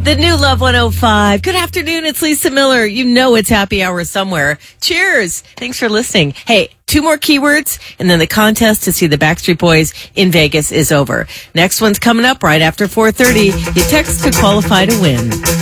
The new Love 105. Good afternoon. It's Lisa Miller. You know it's happy hour somewhere. Cheers. Thanks for listening. Hey, 2 more keywords, and then the contest to see the Backstreet Boys in Vegas is over. Next one's coming up right after 4:30. You text to qualify to win.